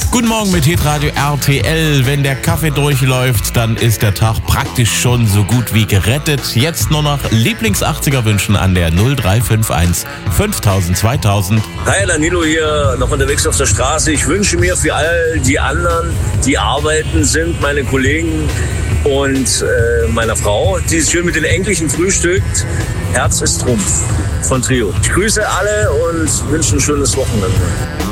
Guten Morgen mit Hitradio RTL. Wenn der Kaffee durchläuft, dann ist der Tag praktisch schon so gut wie gerettet. Jetzt nur noch Lieblings-80er wünschen an der 0351 5000 2000. Hi, Danilo hier, noch unterwegs auf der Straße. Ich wünsche mir für all die anderen, die arbeiten sind, meine Kollegen und meiner Frau, die schön mit den Enkelchen frühstückt. Herz ist Trumpf von Trio. Ich grüße alle und wünsche ein schönes Wochenende.